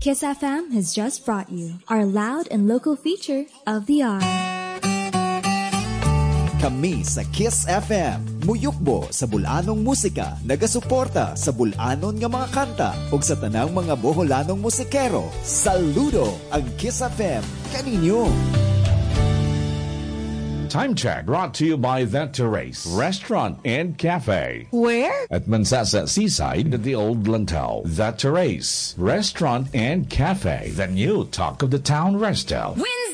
Kiss FM has just brought you our loud and local feature of the hour. Kami sa Kiss FM, muyukbo sa bulanong musika, nagasuporta sa bulanon nga mga kanta ug sa tanang mga Boholanong musikero. Saludo ang Kiss FM kaninyo. Time check brought to you by The Terrace Restaurant and Cafe. Where? At Mansasa Seaside at the Old Lantau. The Terrace Restaurant and Cafe. The new talk of the town resto.